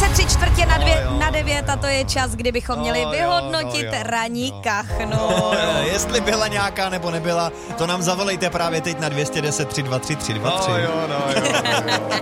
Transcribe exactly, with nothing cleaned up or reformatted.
deset tři čtvrtě na, dvě, no, na devět a to je čas, kdy bychom no, měli jo, vyhodnotit no, jo, ranní no. kachnu. No, jo, jestli byla nějaká nebo nebyla, to nám zavolejte právě teď na dvě deset tři dva tři tři dva tři. No jo, no jo, no jo.